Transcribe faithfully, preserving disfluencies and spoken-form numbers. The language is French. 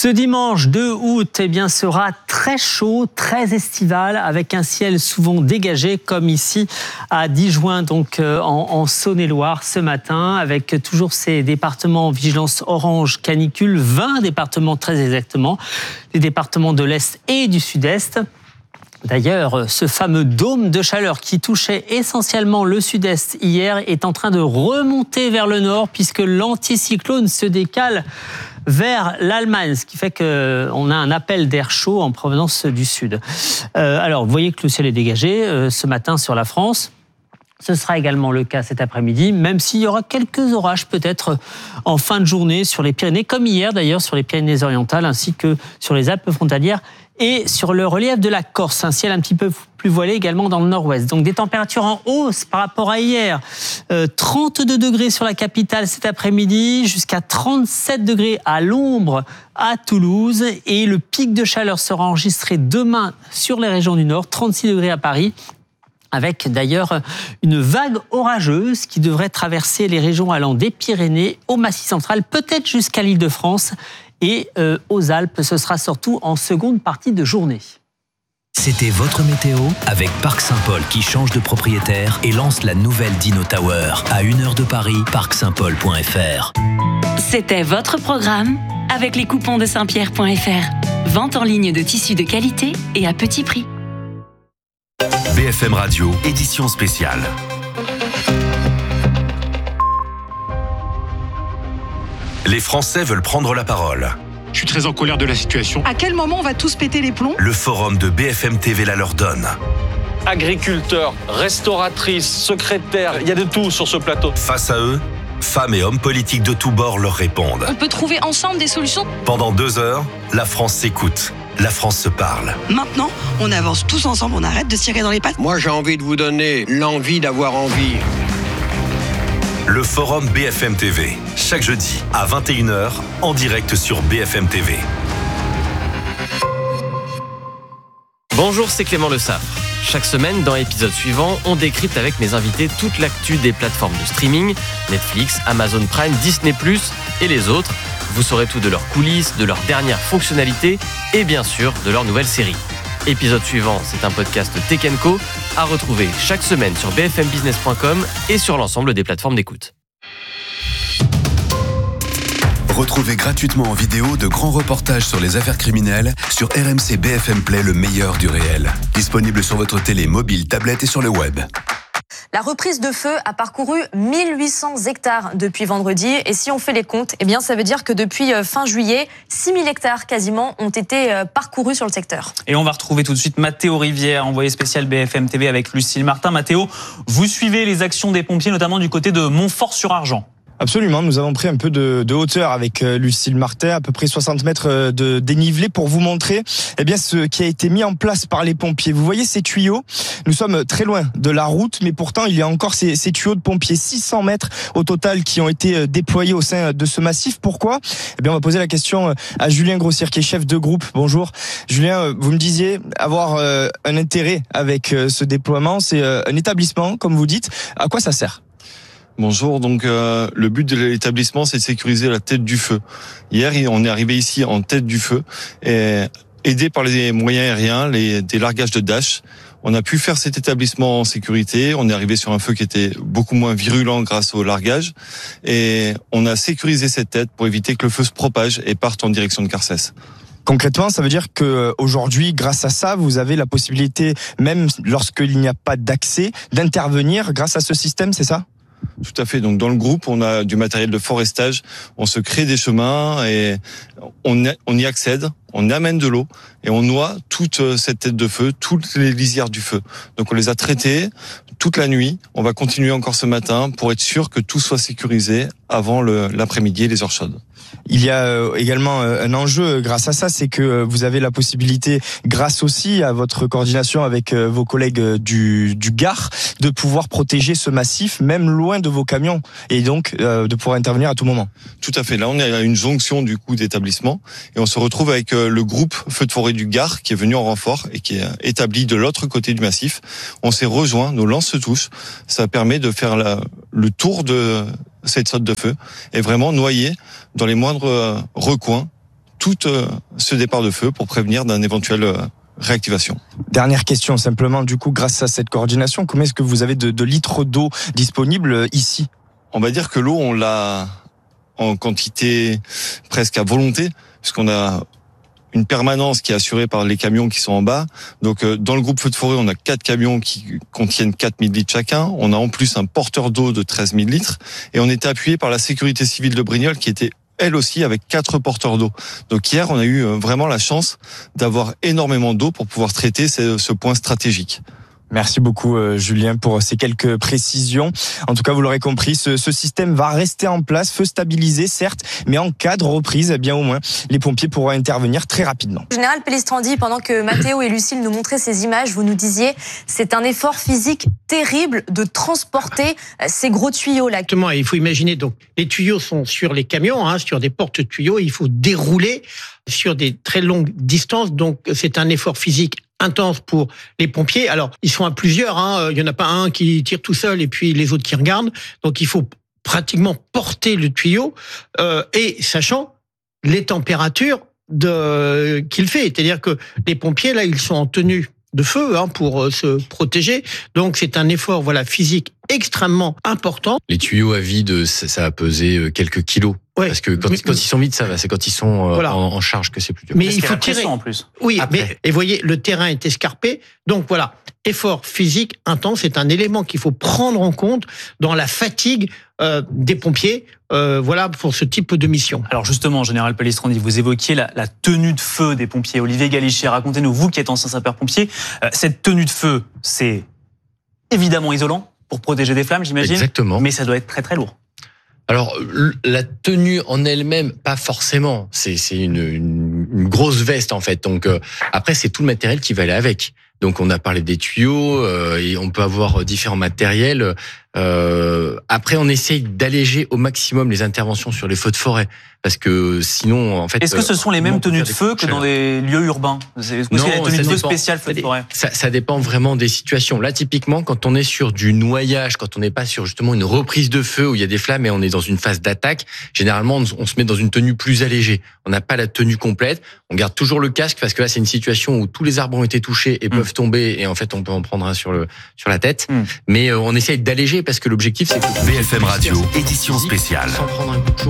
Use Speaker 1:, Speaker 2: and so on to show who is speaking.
Speaker 1: Ce dimanche deux août eh bien, sera très chaud, très estival, avec un ciel souvent dégagé, comme ici à Digoin, donc euh, en, en Saône-et-Loire ce matin, avec toujours ces départements en vigilance orange canicule, vingt départements très exactement, les départements de l'Est et du Sud-Est. D'ailleurs, ce fameux dôme de chaleur qui touchait essentiellement le sud-est hier est en train de remonter vers le nord puisque l'anticyclone se décale vers l'Allemagne, ce qui fait qu'on a un appel d'air chaud en provenance du sud. Euh, alors, vous voyez que le ciel est dégagé euh, ce matin sur la France. Ce sera également le cas cet après-midi, même s'il y aura quelques orages peut-être en fin de journée sur les Pyrénées, comme hier d'ailleurs sur les Pyrénées-Orientales, ainsi que sur les Alpes frontalières et sur le relief de la Corse. Un ciel un petit peu plus voilé également dans le nord-ouest. Donc des températures en hausse par rapport à hier. Euh, trente-deux degrés sur la capitale cet après-midi, jusqu'à trente-sept degrés à l'ombre à Toulouse. Et le pic de chaleur sera enregistré demain sur les régions du nord, trente-six degrés à Paris. Avec d'ailleurs une vague orageuse qui devrait traverser les régions allant des Pyrénées au Massif central, peut-être jusqu'à l'Île-de-France et euh, aux Alpes. Ce sera surtout en seconde partie de journée.
Speaker 2: C'était votre météo avec Parc Saint-Paul qui change de propriétaire et lance la nouvelle Dino Tower à une heure de Paris, parc saint paul point f r.
Speaker 3: C'était votre programme avec les coupons de saint pierre point f r. Vente en ligne de tissus de qualité et à petit prix.
Speaker 4: B F M Radio, édition spéciale. Les Français veulent prendre la parole.
Speaker 5: Je suis très en colère de la situation.
Speaker 6: À quel moment on va tous péter les plombs ?
Speaker 4: Le forum de B F M T V la leur donne.
Speaker 7: Agriculteurs, restauratrices, secrétaires, il y a de tout sur ce plateau.
Speaker 4: Face à eux, femmes et hommes politiques de tous bords leur répondent.
Speaker 8: On peut trouver ensemble des solutions.
Speaker 4: Pendant deux heures, la France s'écoute. La France se parle.
Speaker 6: Maintenant, on avance tous ensemble, on arrête de se tirer dans les pattes.
Speaker 9: Moi, j'ai envie de vous donner l'envie d'avoir envie.
Speaker 4: Le forum B F M T V, chaque jeudi à vingt et une heures, en direct sur B F M T V.
Speaker 10: Bonjour, c'est Clément Le Saffre. Chaque semaine, dans l'épisode suivant, on décrypte avec mes invités toute l'actu des plateformes de streaming, Netflix, Amazon Prime, Disney plus, et les autres. Vous saurez tout de leurs coulisses, de leurs dernières fonctionnalités et bien sûr de leurs nouvelles séries. Épisode suivant, c'est un podcast Tech and Co à retrouver chaque semaine sur b f m business point com et sur l'ensemble des plateformes d'écoute.
Speaker 11: Retrouvez gratuitement en vidéo de grands reportages sur les affaires criminelles sur R M C B F M Play, le meilleur du réel. Disponible sur votre télé, mobile, tablette et sur le web.
Speaker 12: La reprise de feu a parcouru mille huit cents hectares depuis vendredi. Et si on fait les comptes, eh bien, ça veut dire que depuis fin juillet, six mille hectares quasiment ont été parcourus sur le secteur.
Speaker 13: Et on va retrouver tout de suite Mathéo Rivière, envoyé spécial B F M T V avec Lucille Martin. Mathéo, vous suivez les actions des pompiers, notamment du côté de Montfort-sur-Argent.
Speaker 14: Absolument, nous avons pris un peu de, de hauteur avec Lucille Martin, à peu près soixante mètres de dénivelé pour vous montrer eh bien, ce qui a été mis en place par les pompiers. Vous voyez ces tuyaux ? Nous sommes très loin de la route, mais pourtant il y a encore ces, ces tuyaux de pompiers, six cents mètres au total qui ont été déployés au sein de ce massif. Pourquoi ? Eh bien, on va poser la question à Julien Grossière qui est chef de groupe. Bonjour. Julien, vous me disiez avoir un intérêt avec ce déploiement, c'est un établissement, comme vous dites. À quoi ça sert ?
Speaker 15: Bonjour, donc euh, le but de l'établissement, c'est de sécuriser la tête du feu. Hier, on est arrivé ici en tête du feu, et aidé par les moyens aériens, les, des largages de Dash. On a pu faire cet établissement en sécurité. On est arrivé sur un feu qui était beaucoup moins virulent grâce au largage, et on a sécurisé cette tête pour éviter que le feu se propage et parte en direction de Carcès.
Speaker 14: Concrètement, ça veut dire que aujourd'hui, grâce à ça, vous avez la possibilité, même lorsqu'il n'y a pas d'accès, d'intervenir grâce à ce système, c'est ça ?
Speaker 15: Tout à fait. Donc dans le groupe, on a du matériel de forestage, on se crée des chemins et on, on y accède, on amène de l'eau et on noie toute cette tête de feu, toutes les lisières du feu. Donc on les a traitées toute la nuit. On va continuer encore ce matin pour être sûr que tout soit sécurisé avant le, l'après-midi et les heures chaudes.
Speaker 14: Il y a également un enjeu grâce à ça, c'est que vous avez la possibilité, grâce aussi à votre coordination avec vos collègues du, du Gard, de pouvoir protéger ce massif, même loin de vos camions, et donc euh, de pouvoir intervenir à tout moment.
Speaker 15: Tout à fait. Là, on est à une jonction du coup d'établissement, et on se retrouve avec le groupe Feux de forêt du Gard qui est venu en renfort et qui est établi de l'autre côté du massif. On s'est rejoint, nos lances se touchent. Ça permet de faire la, le tour de cette saute de feu et vraiment noyer dans les moindres recoins tout euh, ce départ de feu pour prévenir d'un éventuel euh, réactivation.
Speaker 14: Dernière question, simplement, du coup, grâce à cette coordination, combien est-ce que vous avez de, de litres d'eau disponibles ici ?
Speaker 15: On va dire que l'eau, on l'a en quantité presque à volonté, puisqu'on a une permanence qui est assurée par les camions qui sont en bas. Donc, euh, dans le groupe Feux de Forêt, on a quatre camions qui contiennent quatre mille litres chacun. On a en plus un porteur d'eau de treize mille litres. Et on était appuyé par la sécurité civile de Brignoles qui était elle aussi avec quatre porteurs d'eau. Donc hier, on a eu vraiment la chance d'avoir énormément d'eau pour pouvoir traiter ce, ce point stratégique.
Speaker 14: Merci beaucoup euh, Julien pour ces quelques précisions. En tout cas, vous l'aurez compris, ce, ce système va rester en place, feu stabilisé certes, mais en cas de reprise, eh bien au moins, les pompiers pourront intervenir très rapidement.
Speaker 12: Général Pellistrandi, pendant que Mathéo et Lucille nous montraient ces images, vous nous disiez c'est un effort physique terrible de transporter ces gros tuyaux-là.
Speaker 8: Exactement, il faut imaginer, donc les tuyaux sont sur les camions, hein, sur des porte-tuyaux, il faut dérouler sur des très longues distances, donc c'est un effort physique intense pour les pompiers. Alors, ils sont à plusieurs, hein. Il n'y en a pas un qui tire tout seul et puis les autres qui regardent. Donc, il faut pratiquement porter le tuyau euh, et sachant les températures de, qu'il fait. C'est-à-dire que les pompiers, là, ils sont en tenue de feu hein, pour se protéger. Donc, c'est un effort voilà, physique extrêmement important.
Speaker 16: Les tuyaux à vide, ça, ça va peser quelques kilos. Ouais. Parce que quand, mais, quand ils sont vides, ça va. C'est quand ils sont euh, voilà. en, en charge que c'est plus dur.
Speaker 8: Mais il faut tirer
Speaker 13: en plus.
Speaker 8: Oui, Après. mais et voyez, le terrain est escarpé. Donc voilà, effort physique intense, c'est un élément qu'il faut prendre en compte dans la fatigue euh, des pompiers. Euh, voilà pour ce type de mission.
Speaker 13: Alors justement, Général Pellistrandi, vous évoquiez la, la tenue de feu des pompiers. Olivier Galichet, racontez-nous, vous qui êtes ancien sapeur-pompier, euh, cette tenue de feu, c'est évidemment isolant pour protéger des flammes, j'imagine.
Speaker 16: Exactement.
Speaker 13: Mais ça doit être très très lourd.
Speaker 16: Alors, la tenue en elle-même, pas forcément. C'est, c'est une, une, une grosse veste, en fait. Donc, euh, après, c'est tout le matériel qui va aller avec. Donc, on a parlé des tuyaux, euh, et on peut avoir différents matériels. Euh, après, on essaye d'alléger au maximum les interventions sur les feux de forêt. Parce que sinon, en fait...
Speaker 13: Est-ce que ce sont les mêmes tenues de feu que dans des lieux urbains ? Est-ce que c'est la tenue de feu spéciale feu de forêt ?
Speaker 16: ça, ça dépend vraiment des situations. Là, typiquement, quand on est sur du noyage, quand on n'est pas sur justement une reprise de feu où il y a des flammes et on est dans une phase d'attaque, généralement, on, on se met dans une tenue plus allégée. On n'a pas la tenue complète. On garde toujours le casque parce que là, c'est une situation où tous les arbres ont été touchés et mmh. peuvent tomber et en fait, on peut en prendre un sur le sur la tête. Mmh. Mais euh, on essaye d'alléger parce que l'objectif, c'est que...
Speaker 4: B F M Radio, édition spéciale.
Speaker 16: Sans prendre un coup de chaud.